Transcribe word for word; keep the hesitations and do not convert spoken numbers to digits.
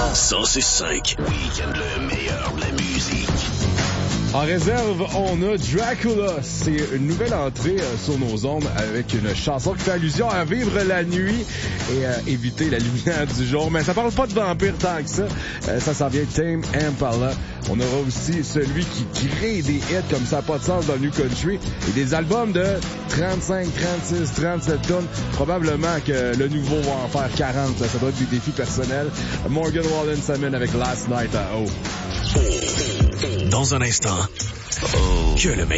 cent six cinq. Week-end, le meilleur de la musique. En réserve, on a Dracula. C'est une nouvelle entrée euh, sur nos ondes avec une chanson qui fait allusion à vivre la nuit et euh, éviter la lumière du jour. Mais ça parle pas de vampires tant que ça. Euh, ça s'en vient Tame Impala. On aura aussi celui qui crée des hits comme ça, pas de sens dans le New Country. Et des albums de trente-cinq, trente-six, trente-sept tonnes. Probablement que le nouveau va en faire quarante. Ça, ça doit être des défis personnels. Morgan Wallen s'amène avec Last Night à O. Dans un instant, oh, que le meilleur.